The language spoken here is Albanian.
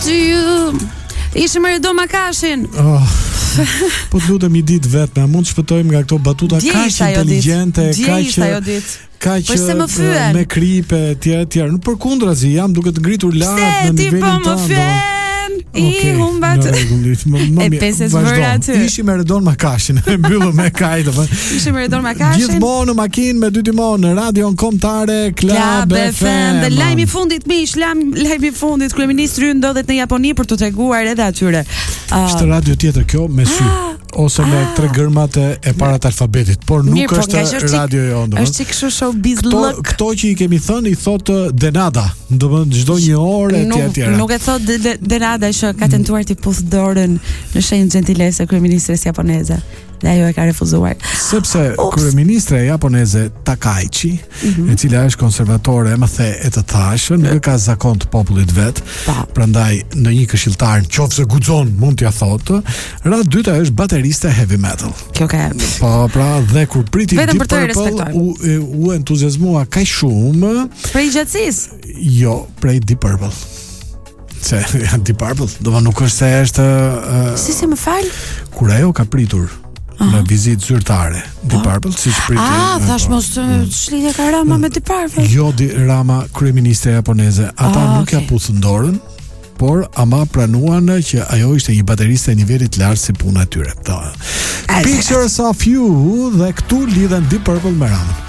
to you. Ishim Edo Makashin. Po të lutem një ditë vetëm, mund të shpëtojmë nga këto batuta kaq inteligjente, kaq me kripe etj. Në përkundrazi jam duke të ngritur lart në nivelin tonë. I humbat. E pesës vëra aty. Ishim me Redon Makashin. Mbyllëm me kaq do. Ishim me Redon Makashin. Gjithmonë në makinë me 2 timon në radion kombëtare Club FM. Dhe lajmi i fundit miq, lajmi i fundit, kryeministri ndodhet në Japoni për të treguar edhe atyre. Është radio tjetër kjo me sy ose me 3 gërmat e para të alfabetit, por nuk është radio jonë. Është kështu showbiz look. Këto që i kemi thënë i thotë Denada, domethënë çdo një orë etj. Nuk e thot Denada që ka tentuar të puth dorën në shenjë gentilese kryeministres japoneze. Dhe ajo e ka refuzuar. Sepse kryeministra japoneze Takaichi, e cila është konservatore më the e të thashë, nuk ka zakon të popullit vet. Prandaj në një këshilltar nëse guxon mund t'ia thotë, radhë dyta është bateriste heavy metal. Kjo ka. Po pra, dhe kur priti Deep Purple u entuziazmua kaq shumë prej gjatësisë. Jo, prej Deep Purple. Se Deep Purple, do nuk është se është Si më fal? Kur ajo ka pritur në vizitë zyrtare Deep Purple, siç priti. Thash mos shlidhja ka Rama me Deep Purple. Jo, Rama, kryeministre japoneze, ata nuk ja puthën dorën, por ama pranuan që ajo ishte një bateriste nivelit lartë si puna e tyre. Pictures of You dhe këtu lidhen Deep Purple me Rama.